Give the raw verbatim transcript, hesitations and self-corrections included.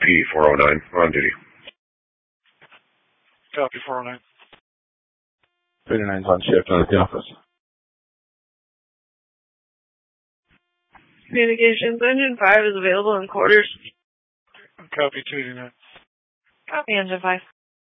P four oh nine, on duty. Copy four oh nine. thirty-nine's on shift out at the office. Communications, Engine five is available in quarters. Copy two eighty-nine. Copy, Engine five.